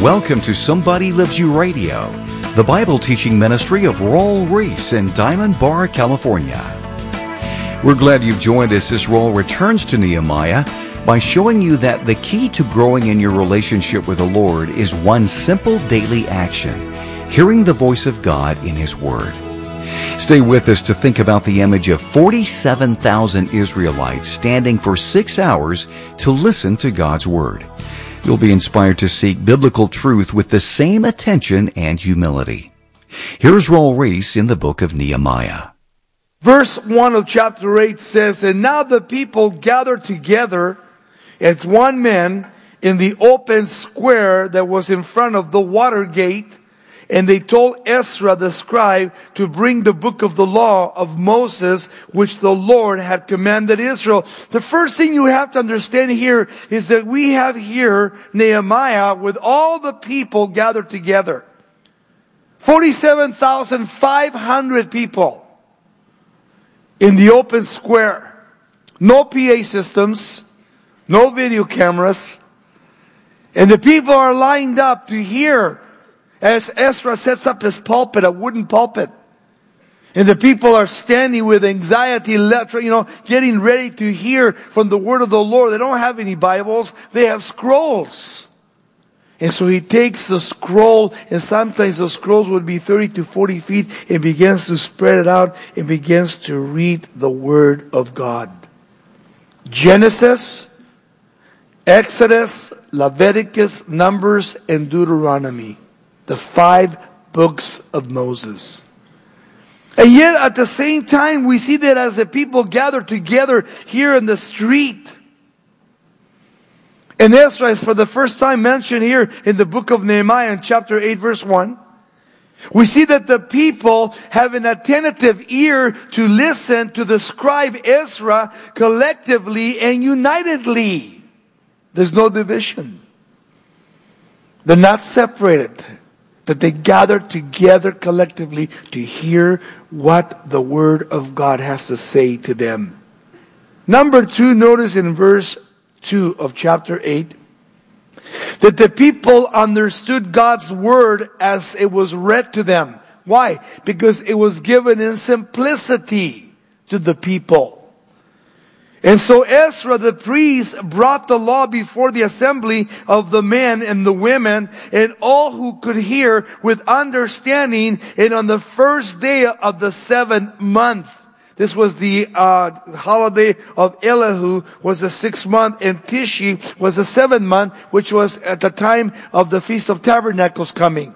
Welcome to Somebody Loves You Radio, the Bible teaching ministry of Raul Reese in Diamond Bar, California. We're glad you've joined us as Raul returns to Nehemiah by showing you that the key to growing in your relationship with the Lord is one simple daily action, hearing the voice of God in His Word. Stay with us to think about the image of 47,000 Israelites standing for 6 hours to listen to God's Word. You'll be inspired to seek biblical truth with the same attention and humility. Here's Raul Reese in the book of Nehemiah. Verse 1 of chapter 8 says, "And now the people gathered together as one man in the open square that was in front of the water gate, and they told Ezra the scribe to bring the book of the law of Moses, which the Lord had commanded Israel." The first thing you have to understand here is that we have here Nehemiah with all the people gathered together. 47,500 people in the open square. No PA systems, no video cameras. And the people are lined up to hear as Ezra sets up his pulpit, a wooden pulpit. And the people are standing with anxiety, getting ready to hear from the word of the Lord. They don't have any Bibles. They have scrolls. And so he takes the scroll, and sometimes the scrolls would be 30 to 40 feet, and begins to spread it out and begins to read the word of God. Genesis, Exodus, Leviticus, Numbers, and Deuteronomy. The 5 books of Moses. And yet at the same time, we see that as the people gather together here in the street, and Ezra is for the first time mentioned here in the book of Nehemiah in chapter 8 verse 1. We see that the people have an attentive ear to listen to the scribe Ezra collectively and unitedly. There's no division. They're not separated, but they gather together collectively to hear what the Word of God has to say to them. Number 2, notice in verse 2 of chapter 8, that the people understood God's Word as it was read to them. Why? Because it was given in simplicity to the people. And so Ezra the priest brought the law before the assembly of the men and the women and all who could hear with understanding. And on the first day of the 7th month, this was the holiday of Elihu, was the 6th month, and Tishi was the 7th month, which was at the time of the Feast of Tabernacles coming.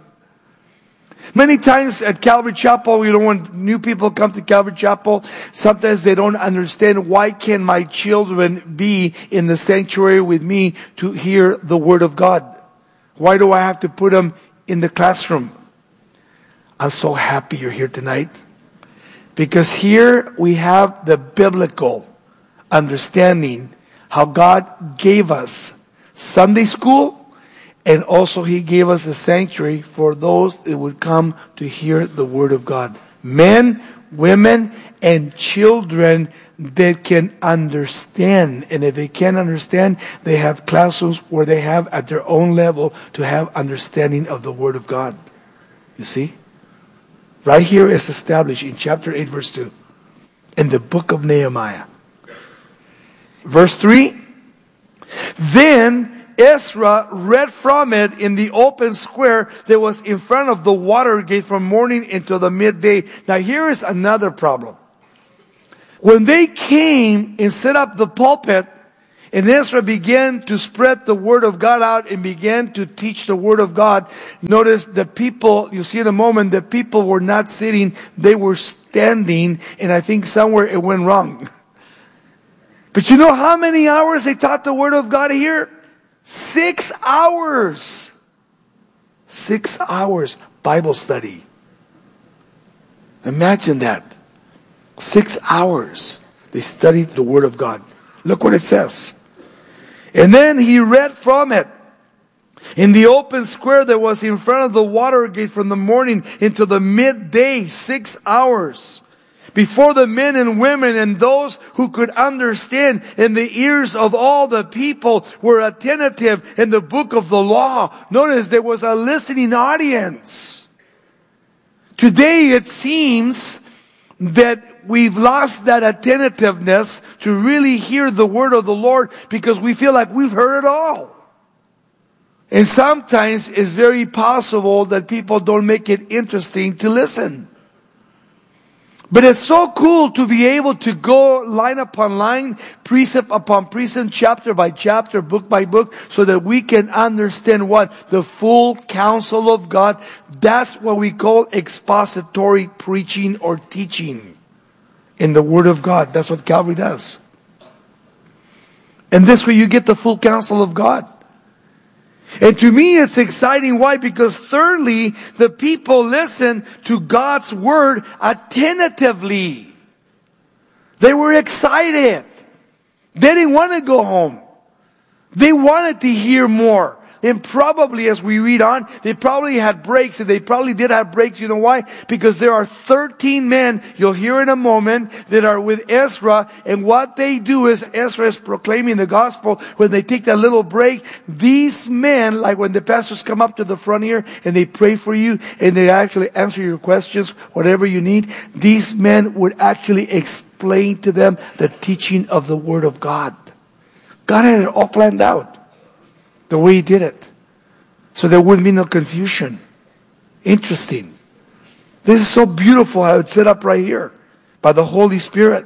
Many times at Calvary Chapel, when new people come to Calvary Chapel, sometimes they don't understand, why can my children be in the sanctuary with me to hear the Word of God? Why do I have to put them in the classroom? I'm so happy you're here tonight, because here we have the biblical understanding how God gave us Sunday school. And also He gave us a sanctuary for those that would come to hear the Word of God. Men, women, and children that can understand. And if they can't understand, they have classrooms where they have at their own level to have understanding of the Word of God. You see? Right here is established in chapter 8 verse 2. In the book of Nehemiah. Verse 3. Then Ezra read from it in the open square that was in front of the water gate from morning until the midday. Now here is another problem. When they came and set up the pulpit, and Ezra began to spread the word of God out and began to teach the word of God, notice the people, you see in a moment, the people were not sitting, they were standing, and I think somewhere it went wrong. But you know how many hours they taught the word of God here? 6 hours. 6 hours Bible study. Imagine that. 6 hours they studied the Word of God. Look what it says. And then he read from it in the open square that was in front of the water gate from the morning into the midday, 6 hours. before the men and women and those who could understand, and the ears of all the people were attentive in the book of the law. Notice there was a listening audience. Today it seems that we've lost that attentiveness to really hear the word of the Lord because we feel like we've heard it all. And sometimes it's very possible that people don't make it interesting to listen. But it's so cool to be able to go line upon line, precept upon precept, chapter by chapter, book by book, so that we can understand what? The full counsel of God. That's what we call expository preaching or teaching in the Word of God. That's what Calvary does. And this way you get the full counsel of God. And to me it's exciting. Why? Because thirdly, the people listen to God's word attentively. They were excited. They didn't want to go home. They wanted to hear more. And probably as we read on, they probably had breaks, and they probably did have breaks. You know why? Because there are 13 men, you'll hear in a moment, that are with Ezra, and what they do is, Ezra is proclaiming the gospel. When they take that little break, these men, like when the pastors come up to the front here, and they pray for you, and they actually answer your questions, whatever you need, these men would actually explain to them the teaching of the Word of God. God had it all planned out, the way He did it, so there wouldn't be no confusion. Interesting. This is so beautiful how it's set up right here by the Holy Spirit.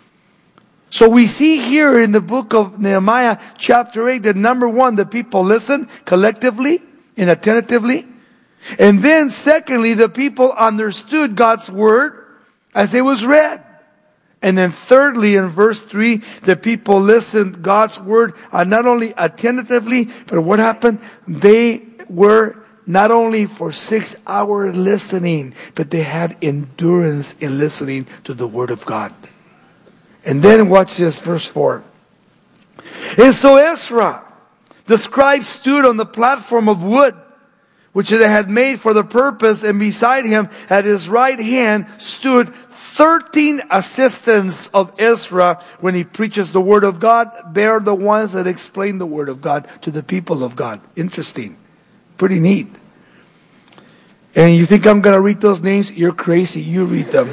So we see here in the book of Nehemiah chapter 8 that number one, the people listen collectively and attentively. And then secondly, the people understood God's word as it was read. And then thirdly, in verse 3, the people listened God's word not only attentively, but what happened? They were not only for 6 hours listening, but they had endurance in listening to the word of God. And then watch this, verse 4. And so Ezra, the scribe, stood on the platform of wood, which they had made for the purpose, and beside him at his right hand stood 13 assistants of Ezra when he preaches the word of God. They're the ones that explain the word of God to the people of God. Interesting. Pretty neat. And you think I'm going to read those names? You're crazy. You read them.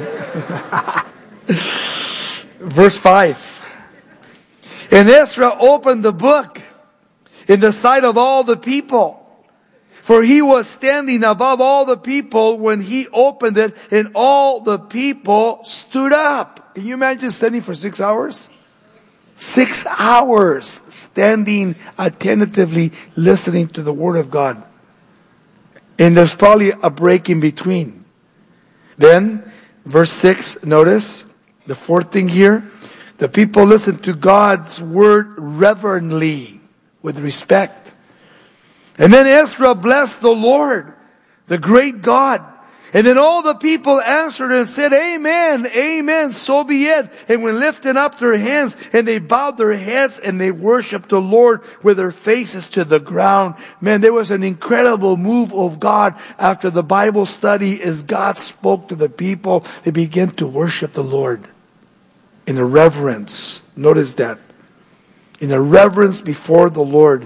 Verse 5. And Ezra opened the book in the sight of all the people, for he was standing above all the people when he opened it, and all the people stood up. Can you imagine standing for 6 hours? 6 hours standing attentively listening to the word of God. And there's probably a break in between. Then, verse 6, notice the fourth thing here. The people listened to God's word reverently, with respect. And then Ezra blessed the Lord, the great God. And then all the people answered and said, Amen, Amen, so be it. And when lifting up their hands, and they bowed their heads and they worshiped the Lord with their faces to the ground. Man, there was an incredible move of God after the Bible study as God spoke to the people. They began to worship the Lord in a reverence. Notice that. In a reverence before the Lord.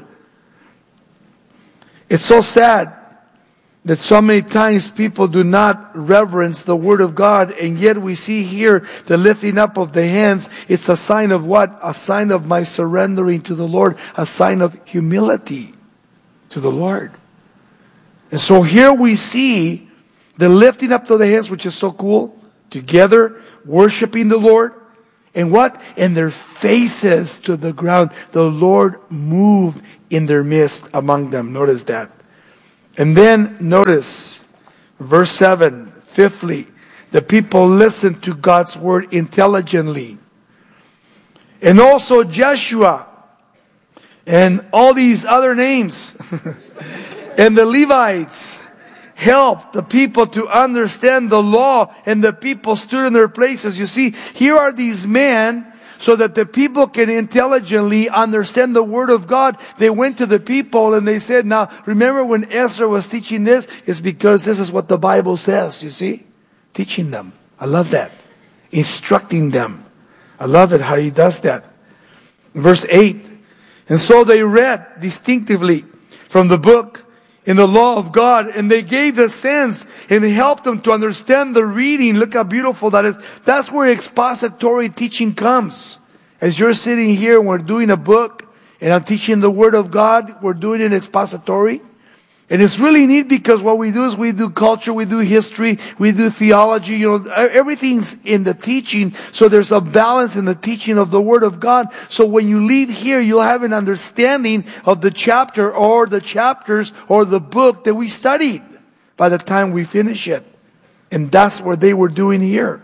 It's so sad that so many times people do not reverence the Word of God, and yet we see here the lifting up of the hands. It's a sign of what? A sign of my surrendering to the Lord, a sign of humility to the Lord. And so here we see the lifting up of the hands, which is so cool, together worshiping the Lord. And what? And their faces to the ground. The Lord moved in their midst among them. Notice that. And then notice verse 7. Fifthly, the people listened to God's word intelligently. And also Joshua and all these other names and the Levites helped the people to understand the law, and the people stood in their places. You see, here are these men so that the people can intelligently understand the word of God. They went to the people and they said, now remember when Ezra was teaching this, it's because this is what the Bible says, you see? Teaching them. I love that. instructing them. I love it how he does that. Verse 8, and so they read distinctively from the book in the law of God, and they gave the sense and helped them to understand the reading. Look how beautiful that is. That's where expository teaching comes. As you're sitting here, we're doing a book, and I'm teaching the Word of God. We're doing it expository. And it's really neat because what we do is we do culture, we do history, we do theology, everything's in the teaching. So there's a balance in the teaching of the Word of God. So when you leave here, you'll have an understanding of the chapter or the chapters or the book that we studied by the time we finish it. And that's what they were doing here.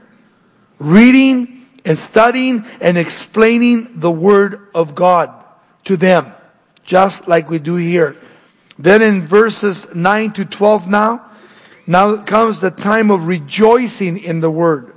Reading and studying and explaining the Word of God to them, just like we do here. Then in verses 9 to 12 now comes the time of rejoicing in the Word.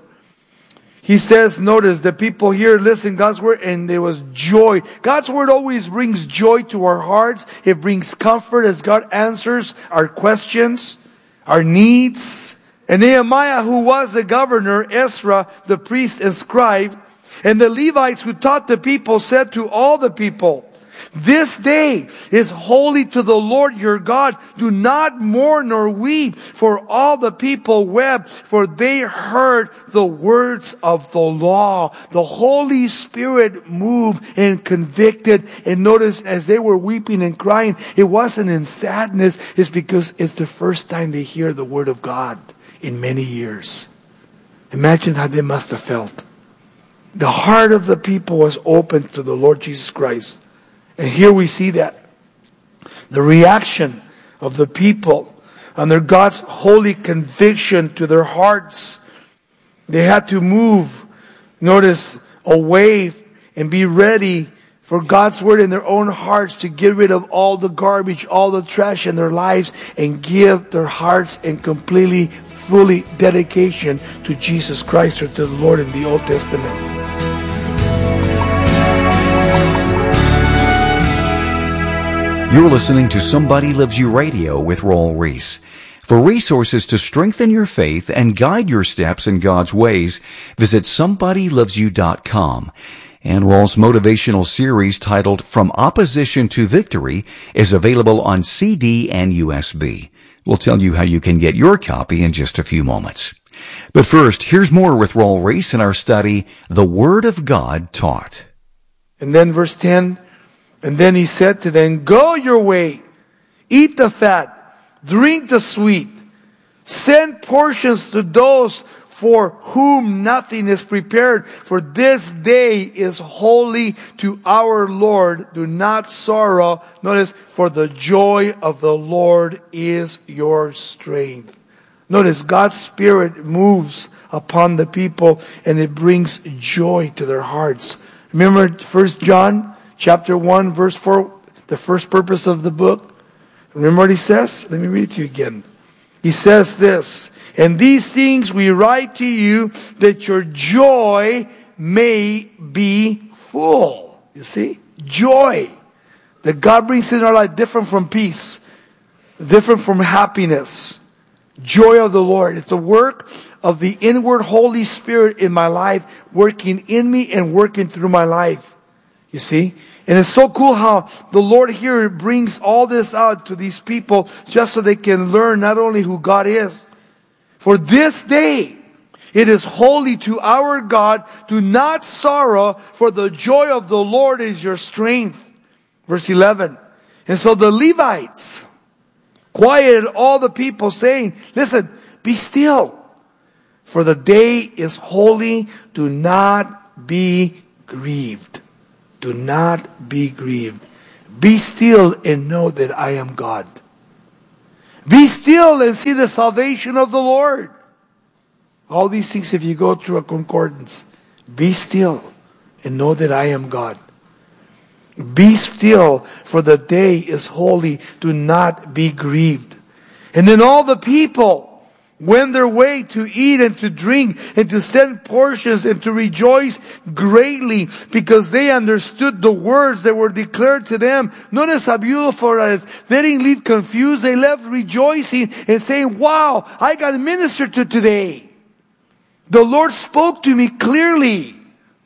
He says, notice, the people here listen God's Word and there was joy. God's Word always brings joy to our hearts. It brings comfort as God answers our questions, our needs. And Nehemiah, who was the governor, Ezra, the priest and scribe, and the Levites who taught the people said to all the people, this day is holy to the Lord your God. Do not mourn nor weep. For all the people wept, for they heard the words of the law. The Holy Spirit moved and convicted. And notice, as they were weeping and crying, it wasn't in sadness. It's because it's the first time they hear the Word of God in many years. Imagine how they must have felt. The heart of the people was open to the Lord Jesus Christ. And here we see that. The reaction of the people under God's holy conviction to their hearts. They had to move, notice, away and be ready for God's Word in their own hearts to get rid of all the garbage, all the trash in their lives and give their hearts in completely, fully dedication to Jesus Christ or to the Lord in the Old Testament. You're listening to Somebody Loves You Radio with Raul Ries. For resources to strengthen your faith and guide your steps in God's ways, visit somebodylovesyou.com. And Raul's motivational series titled From Opposition to Victory is available on CD and USB. We'll tell you how you can get your copy in just a few moments. But first, here's more with Raul Ries in our study, The Word of God Taught. And then verse 10, and then he said to them, go your way, eat the fat, drink the sweet, send portions to those for whom nothing is prepared, for this day is holy to our Lord. Do not sorrow. Notice, for the joy of the Lord is your strength. Notice, God's Spirit moves upon the people and it brings joy to their hearts. Remember 1 John chapter 1, verse 4, the first purpose of the book. Remember what he says? Let me read it to you again. He says this, and these things we write to you that your joy may be full. You see? Joy that God brings in our life, different from peace, different from happiness. Joy of the Lord. It's a work of the inward Holy Spirit in my life, working in me and working through my life. You see? And it's so cool how the Lord here brings all this out to these people just so they can learn not only who God is. For this day, it is holy to our God. Do not sorrow, for the joy of the Lord is your strength. Verse 11. And so the Levites quieted all the people, saying, listen, be still, for the day is holy. Do not be grieved. Do not be grieved. Be still and know that I am God. Be still and see the salvation of the Lord. All these things, if you go through a concordance, be still and know that I am God. Be still, for the day is holy. Do not be grieved. And then all the people went their way to eat and to drink and to send portions and to rejoice greatly because they understood the words that were declared to them. Notice how beautiful it is. They didn't leave confused. They left rejoicing and saying, wow, I got ministered to today. The Lord spoke to me clearly.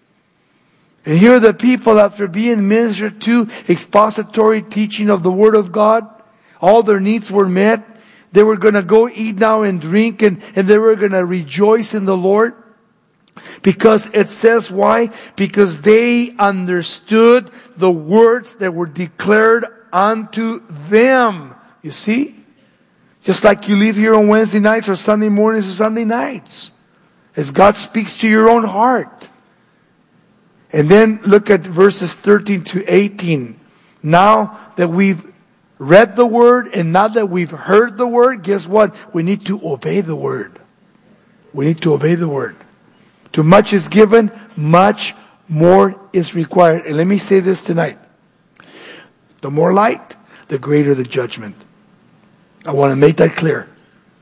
And here are the people, after being ministered to, expository teaching of the Word of God, all their needs were met. They were going to go eat now and drink, and they were going to rejoice in the Lord. Because it says why? Because they understood the words that were declared unto them. You see? Just like you leave here on Wednesday nights or Sunday mornings or Sunday nights. As God speaks to your own heart. And then look at verses 13 to 18. Now that we've read the Word and now that we've heard the Word, guess what? We need to obey the Word. We need to obey the Word. Too much is given, much more is required. And let me say this tonight. The more light, the greater the judgment. I want to make that clear.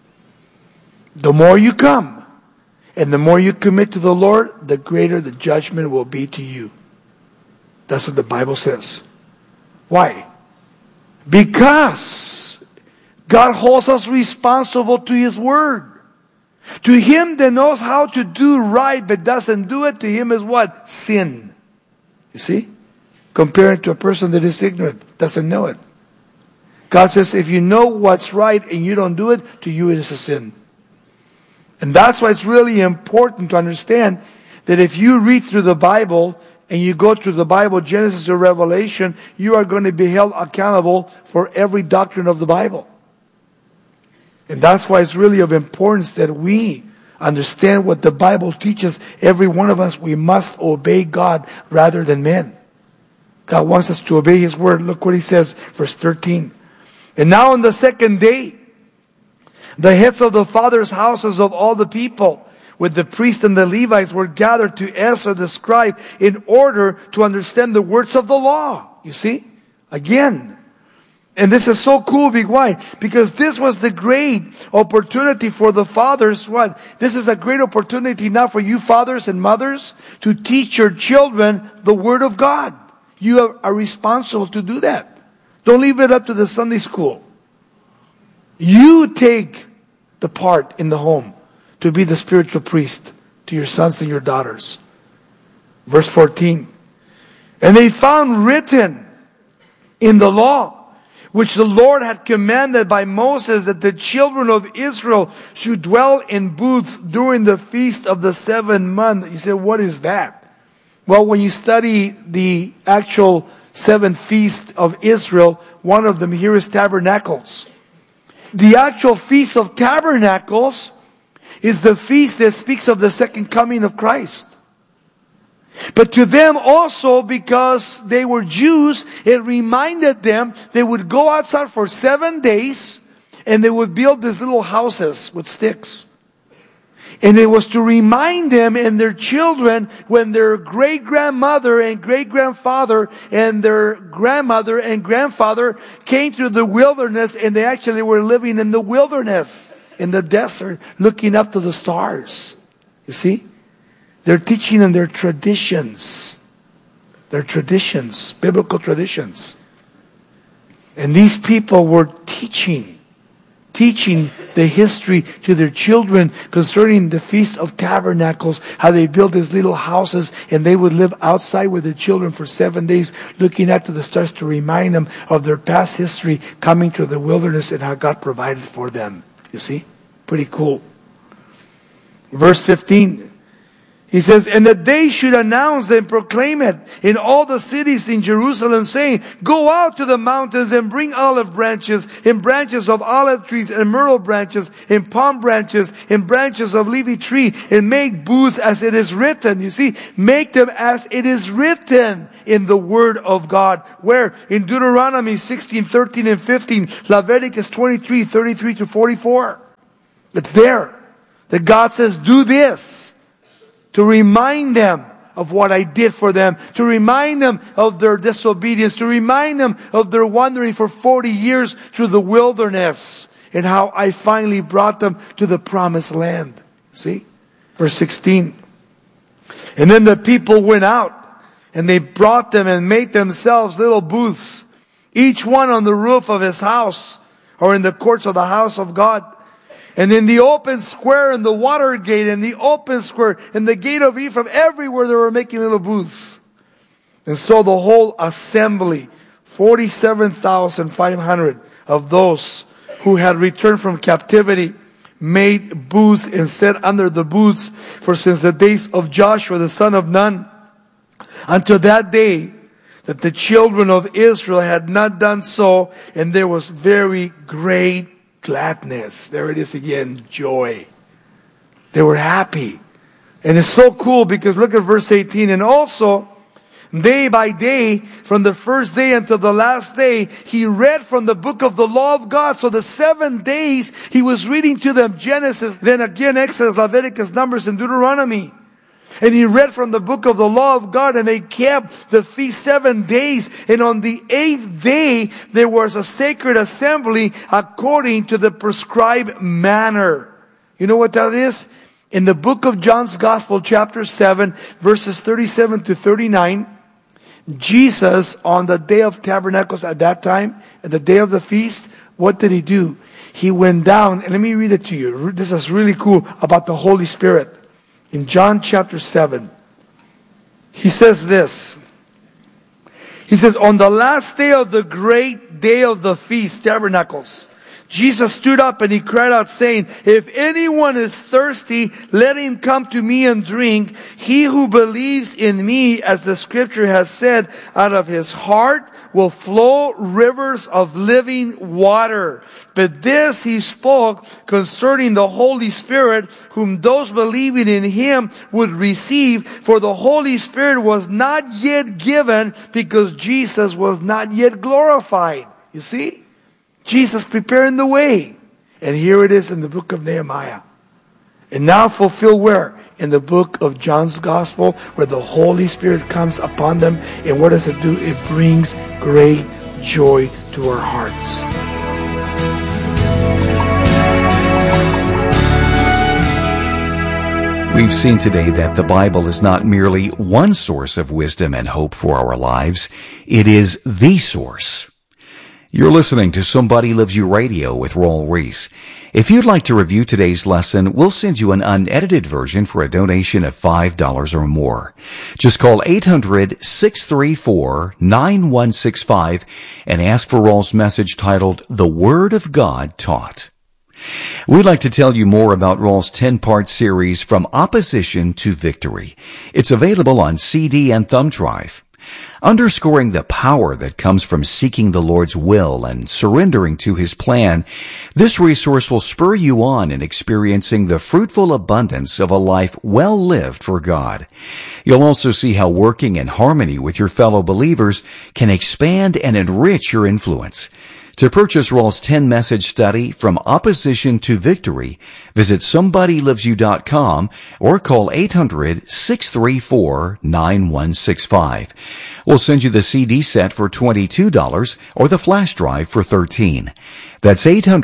The more you come, and the more you commit to the Lord, the greater the judgment will be to you. That's what the Bible says. Why? Because God holds us responsible to His Word. To him that knows how to do right but doesn't do it, to him is what? Sin. You see? Compared to a person that is ignorant, doesn't know it. God says, if you know what's right and you don't do it, to you it is a sin. And that's why it's really important to understand that if you read through the Bible and you go through the Bible, Genesis to Revelation, you are going to be held accountable for every doctrine of the Bible. And that's why it's really of importance that we understand what the Bible teaches. Every one of us, we must obey God rather than men. God wants us to obey His Word. Look what He says, verse 13. And now on the second day, the heads of the fathers' houses of all the people, with the priests and the Levites, were gathered to Ezra the scribe in order to understand the words of the law. You see? Again. And this is so cool. Why? Because this was the great opportunity for the fathers. What? This is a great opportunity now for you fathers and mothers to teach your children the Word of God. You are responsible to do that. Don't leave it up to the Sunday school. You take the part in the home to be the spiritual priest to your sons and your daughters. Verse 14. And they found written in the law, which the Lord had commanded by Moses, that the children of Israel should dwell in booths during the feast of the 7th month. You say, what is that? Well, when you study the actual 7th feast of Israel, one of them here is Tabernacles. The actual Feast of Tabernacles is the feast that speaks of the second coming of Christ. But to them also, because they were Jews, it reminded them they would go outside for 7 days and they would build these little houses with sticks. And it was to remind them and their children when their great-grandmother and great-grandfather and their grandmother and grandfather came through the wilderness, and they actually were living in the wilderness, in the desert, looking up to the stars. You see? They're teaching them their traditions. Their traditions, biblical traditions. And these people were teaching the history to their children concerning the Feast of Tabernacles, how they built these little houses and they would live outside with their children for 7 days looking up to the stars to remind them of their past history coming to the wilderness and how God provided for them. You see? Pretty cool. Verse 15. He says, and that they should announce and proclaim it in all the cities in Jerusalem, saying, go out to the mountains and bring olive branches, and branches of olive trees, and myrtle branches, and palm branches, and branches of leafy tree, and make booths as it is written. You see, make them as it is written in the Word of God. Where? In Deuteronomy 16, 13, and 15, Leviticus 23, 33 to 44. It's there. That God says, do this. To remind them of what I did for them. To remind them of their disobedience. To remind them of their wandering for 40 years through the wilderness. And how I finally brought them to the promised land. See? Verse 16. And then the people went out. And they brought them and made themselves little booths. Each one on the roof of his house. Or in the courts of the house of God. And in the open square, and the water gate, and the open square, and the gate of Ephraim, everywhere they were making little booths. And so the whole assembly, 47,500 of those who had returned from captivity, made booths and sat under the booths for since the days of Joshua the son of Nun, until that day that the children of Israel had not done so, and there was very great gladness. There it is again, joy. They were happy. And it's so cool because look at verse 18. And also, day by day, from the first day until the last day, he read from the book of the law of God. So the 7 days, he was reading to them Genesis, then again Exodus, Leviticus, Numbers, and Deuteronomy. And he read from the book of the law of God, and they kept the feast 7 days. And on the 8th day, there was a sacred assembly according to the prescribed manner. You know what that is? In the book of John's Gospel, chapter 7, verses 37 to 39, Jesus, on the Day of Tabernacles at that time, at the day of the feast, what did he do? He went down, and let me read it to you. This is really cool about the Holy Spirit. In John chapter 7, he says this. He says, on the last day of the great day of the feast, Tabernacles, Jesus stood up and he cried out saying, if anyone is thirsty, let him come to me and drink. He who believes in me, as the scripture has said, out of his heart will flow rivers of living water. But this he spoke concerning the Holy Spirit, whom those believing in him would receive. For the Holy Spirit was not yet given because Jesus was not yet glorified. You see? Jesus preparing the way. And here it is in the book of Nehemiah. And now fulfilled where? In the book of John's Gospel, where the Holy Spirit comes upon them. And what does it do? It brings great joy to our hearts. We've seen today that the Bible is not merely one source of wisdom and hope for our lives. It is the source. You're listening to Somebody Loves You Radio with Raul Ries. If you'd like to review today's lesson, we'll send you an unedited version for a donation of $5 or more. Just call 800-634-9165 and ask for Raul's message titled, The Word of God Taught. We'd like to tell you more about Raul's 10-part series, From Opposition to Victory. It's available on CD and thumb drive. Underscoring the power that comes from seeking the Lord's will and surrendering to His plan, this resource will spur you on in experiencing the fruitful abundance of a life well lived for God. You'll also see how working in harmony with your fellow believers can expand and enrich your influence. To purchase Raul's 10-message study, From Opposition to Victory, visit SomebodyLovesYou.com or call 800-634-9165. We'll send you the CD set for $22 or the flash drive for $13. That's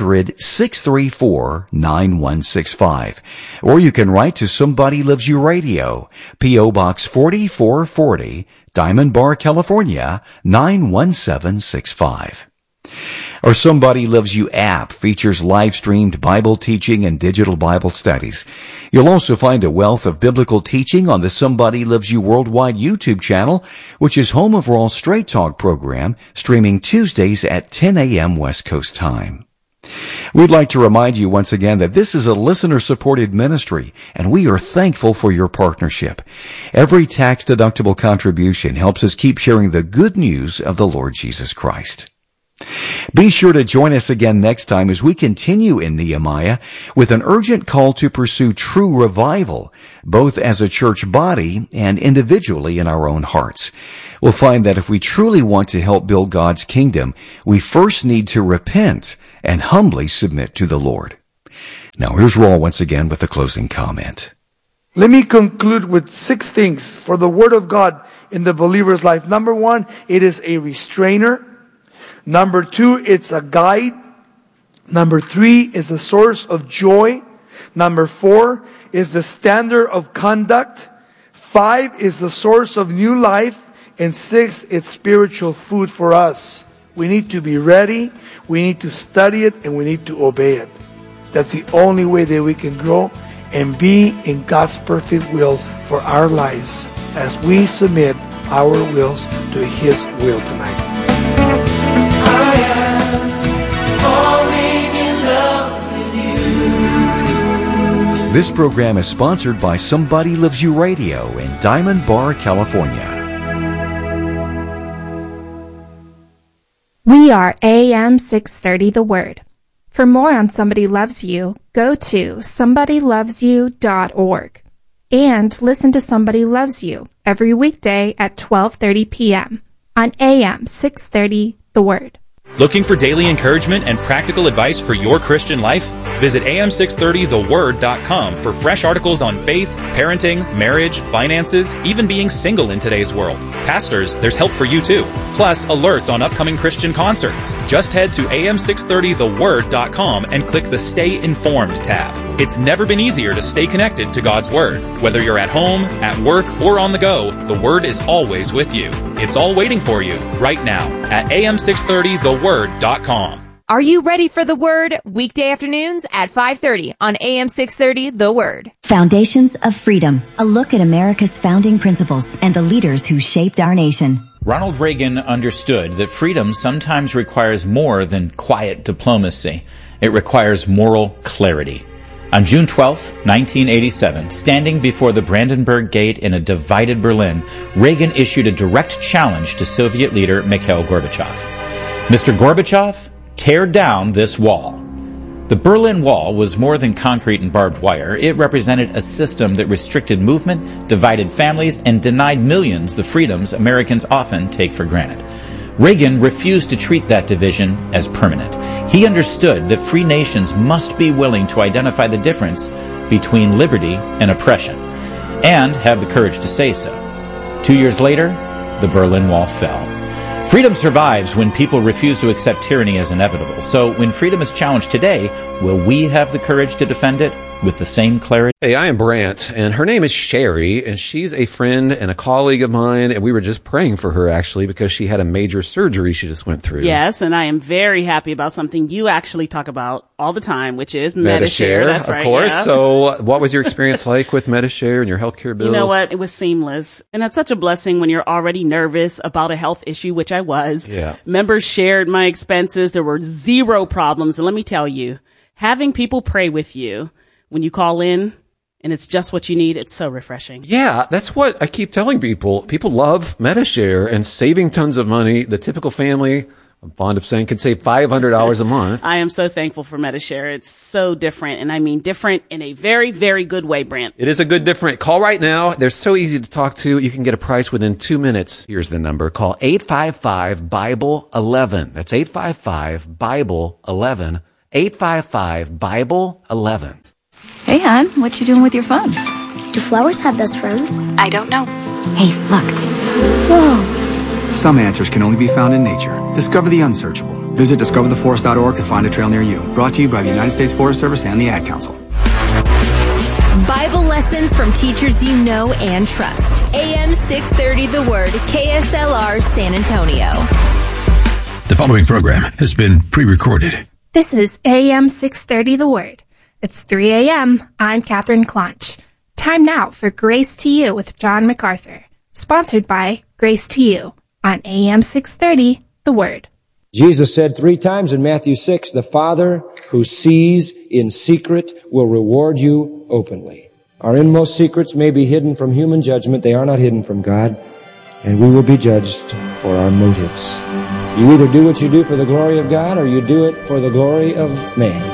800-634-9165. Or you can write to Somebody Loves You Radio, P.O. Box 4440, Diamond Bar, California, 91765. Our Somebody Loves You app features live-streamed Bible teaching and digital Bible studies. You'll also find a wealth of biblical teaching on the Somebody Loves You Worldwide YouTube channel, which is home of Raul's Straight Talk program, streaming Tuesdays at 10 a.m. West Coast time. We'd like to remind you once again that this is a listener-supported ministry, and we are thankful for your partnership. Every tax-deductible contribution helps us keep sharing the good news of the Lord Jesus Christ. Be sure to join us again next time as we continue in Nehemiah with an urgent call to pursue true revival, both as a church body and individually in our own hearts. We'll find that if we truly want to help build God's kingdom, we first need to repent and humbly submit to the Lord. Now here's Raul once again with a closing comment. Let me conclude with 6 things for the Word of God in the believer's life. Number 1, it is a restrainer. Number 2, it's a guide. Number 3 is a source of joy. Number 4 is the standard of conduct. 5 is the source of new life. And 6, it's spiritual food for us. We need to be ready, we need to study it, and we need to obey it. That's the only way that we can grow and be in God's perfect will for our lives as we submit our wills to His will tonight. I am falling in love with you. This program is sponsored by Somebody Loves You Radio in Diamond Bar, California. We are AM 630 The Word. For more on Somebody Loves You, go to somebodylovesyou.org and listen to Somebody Loves You every weekday at 12:30 p.m. on AM 630 The Word. Looking for daily encouragement and practical advice for your Christian life? Visit am630theword.com for fresh articles on faith, parenting, marriage, finances, even being single in today's world. Pastors, there's help for you too. Plus, alerts on upcoming Christian concerts. Just head to am630theword.com and click the Stay Informed tab. It's never been easier to stay connected to God's Word. Whether you're at home, at work, or on the go, the Word is always with you. It's all waiting for you right now at am630theword.com. Are you ready for the Word? Weekday afternoons at 5:30 on AM 630 The Word. Foundations of Freedom, a look at America's founding principles and the leaders who shaped our nation. Ronald Reagan understood that freedom sometimes requires more than quiet diplomacy. It requires moral clarity. On June 12, 1987, standing before the Brandenburg Gate in a divided Berlin, Reagan issued a direct challenge to Soviet leader Mikhail Gorbachev. Mr. Gorbachev, tear down this wall. The Berlin Wall was more than concrete and barbed wire. It represented a system that restricted movement, divided families, and denied millions the freedoms Americans often take for granted. Reagan refused to treat that division as permanent. He understood that free nations must be willing to identify the difference between liberty and oppression, and have the courage to say so. 2 years later, the Berlin Wall fell. Freedom survives when people refuse to accept tyranny as inevitable. So when freedom is challenged today, will we have the courage to defend it with the same clarity? Hey, I am Brant, and her name is Sherry, and she's a friend and a colleague of mine, and we were just praying for her, actually, because she had a major surgery she just went through. Yes, and I am very happy about something you actually talk about all the time, which is Medi-Share. That's right. Of course. Yeah. So what was your experience like with Medi-Share and your healthcare bills? You know what? It was seamless. And that's such a blessing when you're already nervous about a health issue, which I was. Yeah. Members shared my expenses. There were zero problems. And let me tell you, having people pray with you when you call in, and it's just what you need, it's so refreshing. Yeah, that's what I keep telling people. People love Medi-Share and saving tons of money. The typical family, I'm fond of saying, can save $500 a month. I am so thankful for Medi-Share. It's so different, and I mean different in a very, very good way, Brant. It is a good different. Call right now. They're so easy to talk to. You can get a price within 2 minutes. Here's the number. Call 855-BIBLE-11. That's 855-BIBLE-11. 855-BIBLE-11. Hey, hon, what you doing with your phone? Do flowers have best friends? I don't know. Hey, look. Whoa. Some answers can only be found in nature. Discover the unsearchable. Visit discovertheforest.org to find a trail near you. Brought to you by the United States Forest Service and the Ad Council. Bible lessons from teachers you know and trust. AM 630 The Word, KSLR San Antonio. The following program has been pre-recorded. This is AM 630 The Word. It's 3 a.m. I'm Catherine Clonch. Time now for Grace to You with John MacArthur. Sponsored by Grace to You on AM 630, The Word. Jesus said 3 times in Matthew 6, the Father who sees in secret will reward you openly. Our inmost secrets may be hidden from human judgment. They are not hidden from God, and we will be judged for our motives. You either do what you do for the glory of God or you do it for the glory of man.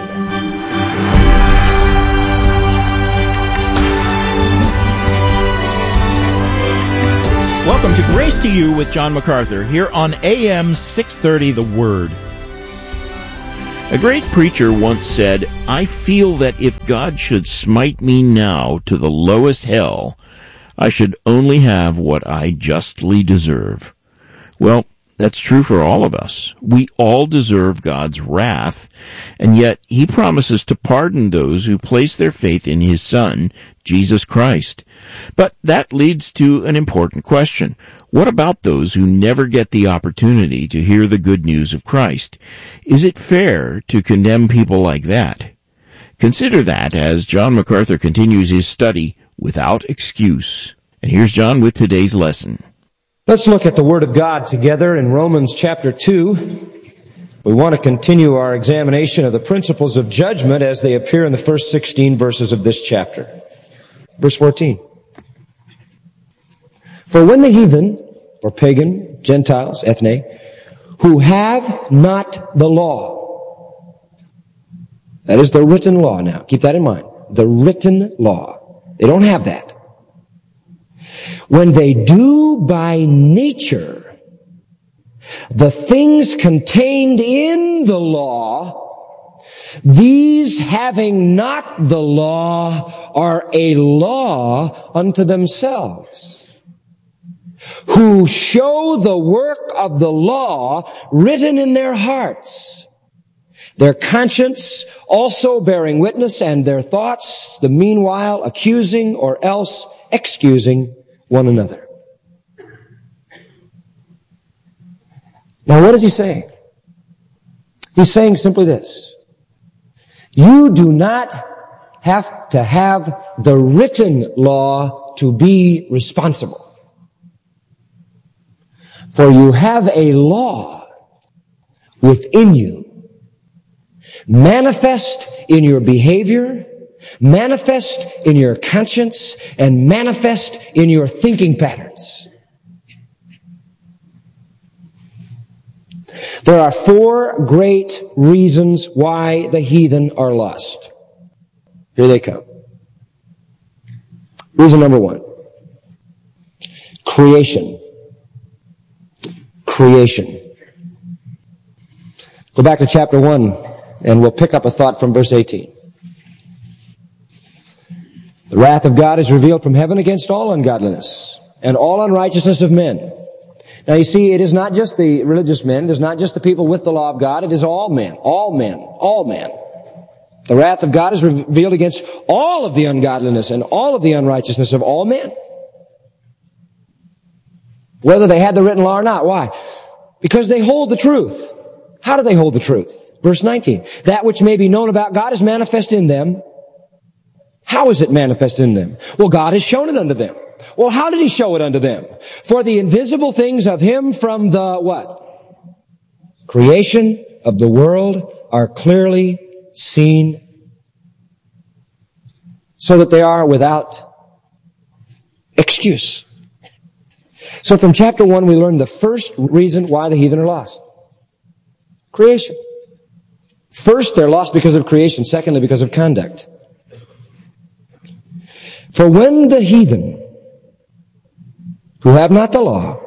Welcome to Grace to You with John MacArthur, here on AM 630 The Word. A great preacher once said, "I feel that if God should smite me now to the lowest hell, I should only have what I justly deserve." Well, that's true for all of us. We all deserve God's wrath, and yet He promises to pardon those who place their faith in His Son, Jesus Christ. But that leads to an important question. What about those who never get the opportunity to hear the good news of Christ? Is it fair to condemn people like that? Consider that as John MacArthur continues his study without excuse. And here's John with today's lesson. Let's look at the Word of God together in Romans chapter 2. We want to continue our examination of the principles of judgment as they appear in the first 16 verses of this chapter. Verse 14. For when the heathen, or pagan, Gentiles, ethne, who have not the law, that is the written law now. Keep that in mind. The written law. They don't have that. When they do by nature the things contained in the law, these having not the law are a law unto themselves, who show the work of the law written in their hearts, their conscience also bearing witness, and their thoughts the meanwhile accusing or else excusing one another. Now what is he saying? He's saying simply this. You do not have to have the written law to be responsible. For you have a law within you, manifest in your behavior, manifest in your conscience, and manifest in your thinking patterns. There are 4 great reasons why the heathen are lost. Here they come. Reason number 1. Creation. Creation. Go back to chapter 1, and we'll pick up a thought from verse 18. The wrath of God is revealed from heaven against all ungodliness and all unrighteousness of men. Now you see, it is not just the religious men, it is not just the people with the law of God, it is all men, all men, all men. The wrath of God is revealed against all of the ungodliness and all of the unrighteousness of all men. Whether they had the written law or not. Why? Because they hold the truth. How do they hold the truth? Verse 19. That which may be known about God is manifest in them. How is it manifest in them? Well, God has shown it unto them. Well, how did He show it unto them? For the invisible things of Him from the what? Creation of the world are clearly seen, so that they are without excuse. So from chapter 1 we learn the first reason why the heathen are lost. Creation. First, they're lost because of creation. Secondly, because of conduct. For when the heathen, who have not the law,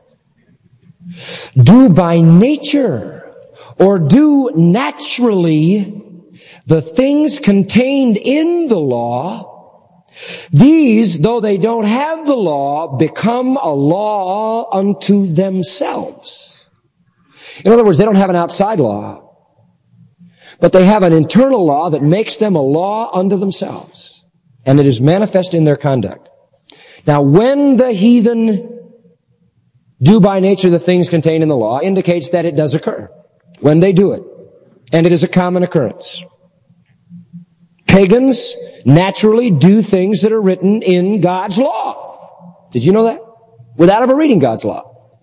do by nature or do naturally the things contained in the law, these, though they don't have the law, become a law unto themselves. In other words, they don't have an outside law, but they have an internal law that makes them a law unto themselves. And it is manifest in their conduct. Now, when the heathen do by nature the things contained in the law, indicates that it does occur. When they do it. And it is a common occurrence. Pagans naturally do things that are written in God's law. Did you know that? Without ever reading God's law.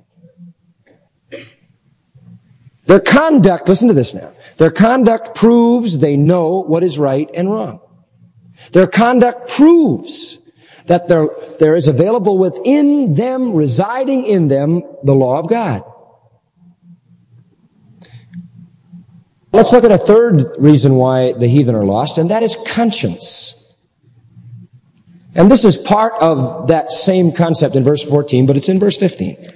Their conduct, listen to this now. Their conduct proves they know what is right and wrong. Their conduct proves that there is available within them, residing in them, the law of God. Let's look at a third reason why the heathen are lost, and that is conscience. And this is part of that same concept in verse 14, but it's in verse 15.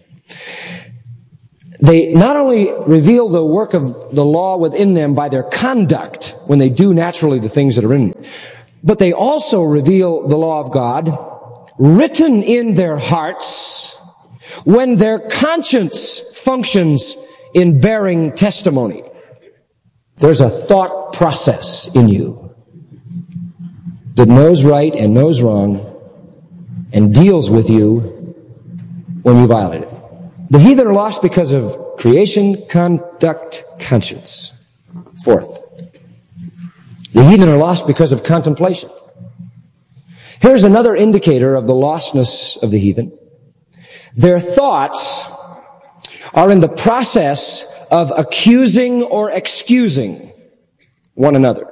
They not only reveal the work of the law within them by their conduct, when they do naturally the things that are in them, but they also reveal the law of God written in their hearts when their conscience functions in bearing testimony. There's a thought process in you that knows right and knows wrong and deals with you when you violate it. The heathen are lost because of creation, conduct, conscience. Fourth, The heathen are lost because of contemplation. Here's another indicator of the lostness of the heathen. Their thoughts are in the process of accusing or excusing one another.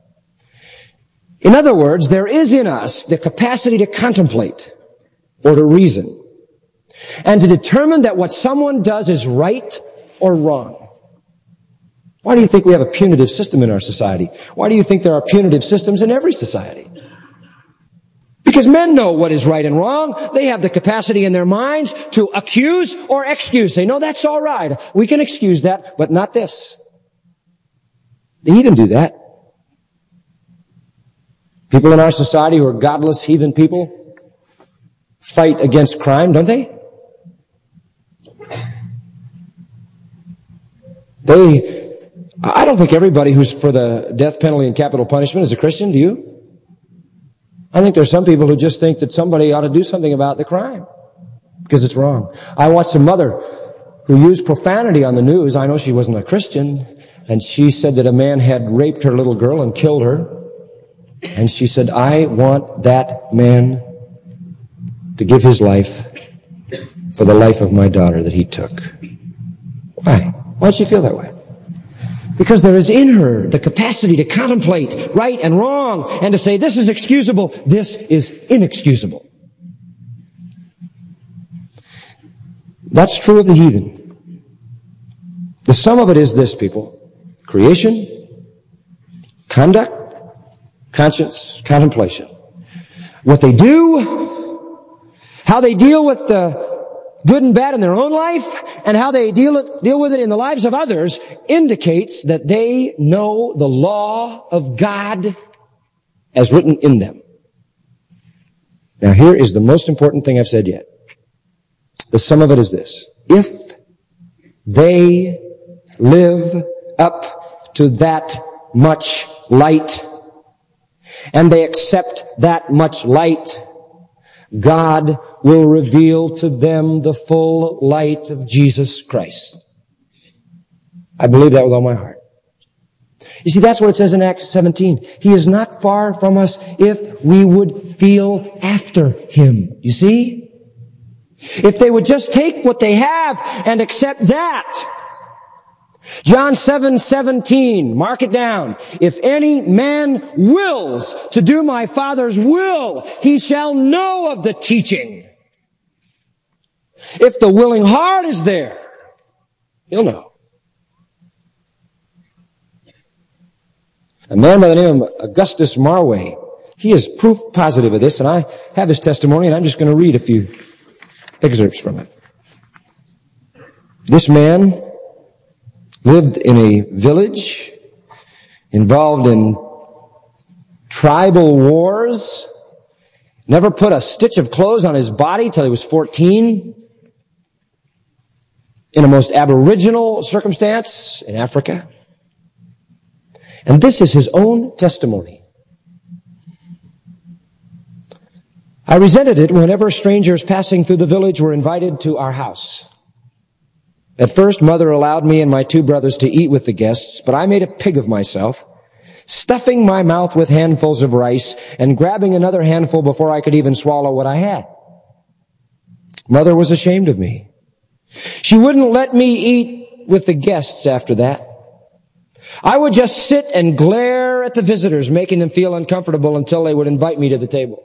In other words, there is in us the capacity to contemplate or to reason and to determine that what someone does is right or wrong. Why do you think we have a punitive system in our society? Why do you think there are punitive systems in every society? Because men know what is right and wrong. They have the capacity in their minds to accuse or excuse. They know that's all right. We can excuse that, but not this. The heathen do that. People in our society who are godless heathen people fight against crime, don't they? I don't think everybody who's for the death penalty and capital punishment is a Christian, do you? I think there's some people who just think that somebody ought to do something about the crime because it's wrong. I watched a mother who used profanity on the news. I know she wasn't a Christian, and she said that a man had raped her little girl and killed her. And she said, I want that man to give his life for the life of my daughter that he took. Why? Why'd she feel that way? Because there is in her the capacity to contemplate right and wrong and to say, this is excusable, this is inexcusable. That's true of the heathen. The sum of it is this, people. Creation, conduct, conscience, contemplation. What they do, how they deal with the good and bad in their own life, and how they deal with it in the lives of others indicates that they know the law of God as written in them. Now here is the most important thing I've said yet. The sum of it is this. If they live up to that much light, and they accept that much light, God will reveal to them the full light of Jesus Christ. I believe that with all my heart. You see, that's what it says in Acts 17. He is not far from us if we would feel after Him. You see? If they would just take what they have and accept that. John 7:17, mark it down. If any man wills to do my Father's will, he shall know of the teaching. If the willing heart is there, he'll know. A man by the name of Augustus Marway, he is proof positive of this, and I have his testimony, and I'm just going to read a few excerpts from it. This man lived in a village involved in tribal wars, never put a stitch of clothes on his body till he was 14, in a most aboriginal circumstance in Africa. And this is his own testimony. I resented it whenever strangers passing through the village were invited to our house. At first, Mother allowed me and my two brothers to eat with the guests, but I made a pig of myself, stuffing my mouth with handfuls of rice and grabbing another handful before I could even swallow what I had. Mother was ashamed of me. She wouldn't let me eat with the guests after that. I would just sit and glare at the visitors, making them feel uncomfortable until they would invite me to the table.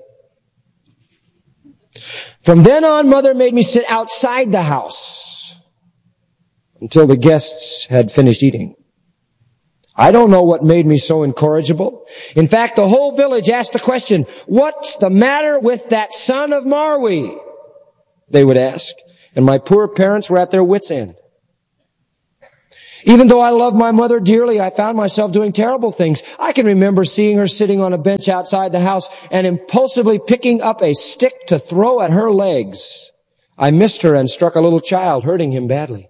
From then on, Mother made me sit outside the house until the guests had finished eating. I don't know what made me so incorrigible. In fact, the whole village asked the question, "What's the matter with that son of Marway?" They would ask, and my poor parents were at their wits' end. Even though I loved my mother dearly, I found myself doing terrible things. I can remember seeing her sitting on a bench outside the house and impulsively picking up a stick to throw at her legs. I missed her and struck a little child, hurting him badly.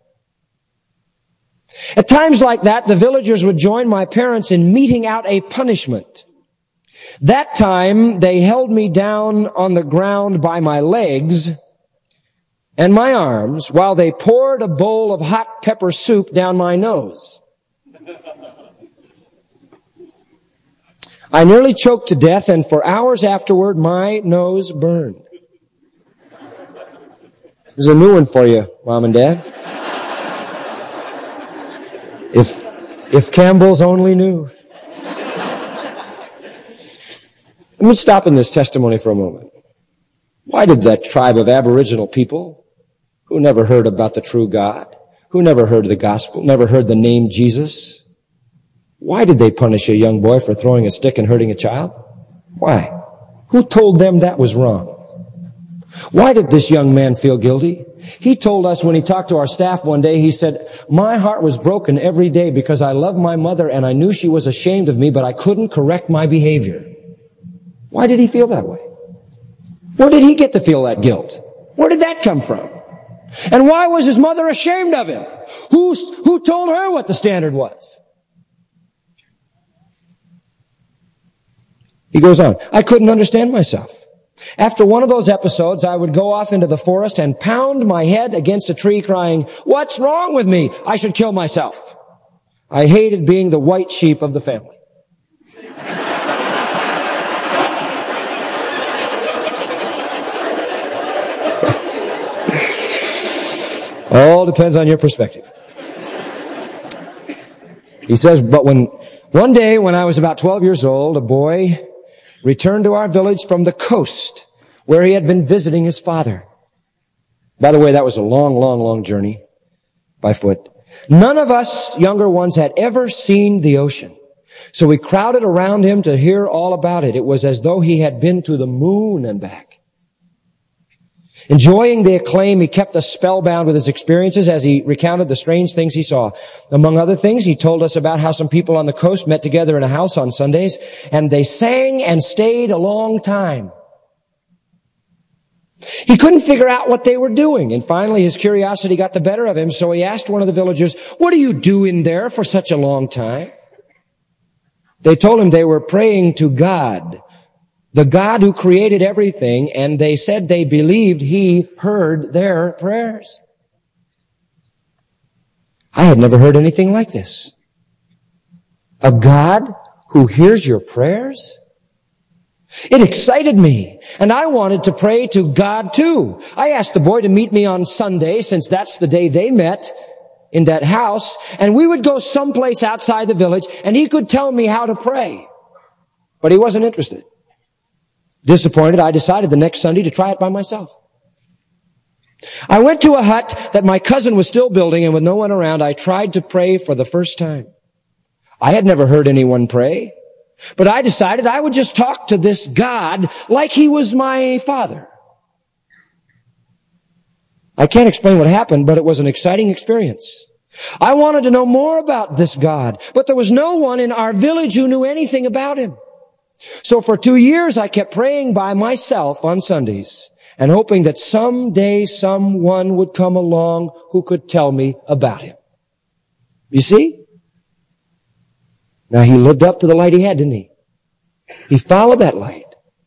At times like that, the villagers would join my parents in meting out a punishment. That time, they held me down on the ground by my legs and my arms while they poured a bowl of hot pepper soup down my nose. I nearly choked to death, and for hours afterward, my nose burned. There's a new one for you, Mom and Dad. If Campbell's only knew. Let me stop in this testimony for a moment. Why did that tribe of Aboriginal people, who never heard about the true God, who never heard the gospel, never heard the name Jesus, why did they punish a young boy for throwing a stick and hurting a child? Why? Who told them that was wrong? Why did this young man feel guilty? He told us when he talked to our staff one day, he said, my heart was broken every day because I loved my mother and I knew she was ashamed of me, but I couldn't correct my behavior. Why did he feel that way? Where did he get to feel that guilt? Where did that come from? And why was his mother ashamed of him? Who told her what the standard was? He goes on, I couldn't understand myself. After one of those episodes, I would go off into the forest and pound my head against a tree crying, what's wrong with me? I should kill myself. I hated being the white sheep of the family. All depends on your perspective. He says, but one day when I was about 12 years old, a boy returned to our village from the coast where he had been visiting his father. By the way, that was a long journey by foot. None of us younger ones had ever seen the ocean. So we crowded around him to hear all about it. It was as though he had been to the moon and back. Enjoying the acclaim, he kept us spellbound with his experiences as he recounted the strange things he saw. Among other things, he told us about how some people on the coast met together in a house on Sundays, and they sang and stayed a long time. He couldn't figure out what they were doing, and finally his curiosity got the better of him, so he asked one of the villagers, what are you doing there for such a long time? They told him they were praying to God, the God who created everything, and they said they believed he heard their prayers. I had never heard anything like this. A God who hears your prayers? It excited me, and I wanted to pray to God too. I asked the boy to meet me on Sunday, since that's the day they met in that house, and we would go someplace outside the village, and he could tell me how to pray. But he wasn't interested. Disappointed, I decided the next Sunday to try it by myself. I went to a hut that my cousin was still building, and with no one around, I tried to pray for the first time. I had never heard anyone pray, but I decided I would just talk to this God like he was my father. I can't explain what happened, but it was an exciting experience. I wanted to know more about this God, but there was no one in our village who knew anything about him. So for 2 years, I kept praying by myself on Sundays and hoping that someday someone would come along who could tell me about him. You see? Now he lived up to the light he had, didn't he? He followed that light.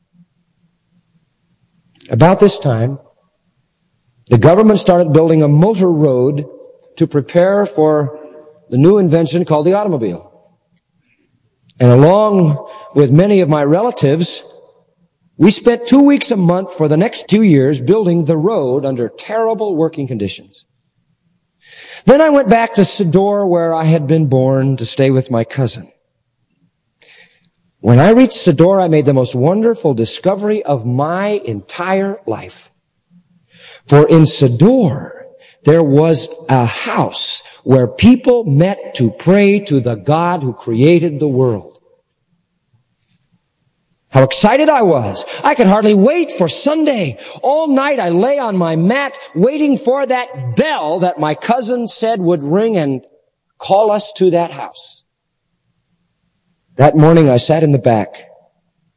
About this time, the government started building a motor road to prepare for the new invention called the automobile. And along with many of my relatives, we spent 2 weeks a month for the next 2 years building the road under terrible working conditions. Then I went back to Sodor, where I had been born, to stay with my cousin. When I reached Sodor, I made the most wonderful discovery of my entire life. For in Sodor, there was a house where people met to pray to the God who created the world. How excited I was. I could hardly wait for Sunday. All night I lay on my mat waiting for that bell that my cousin said would ring and call us to that house. That morning I sat in the back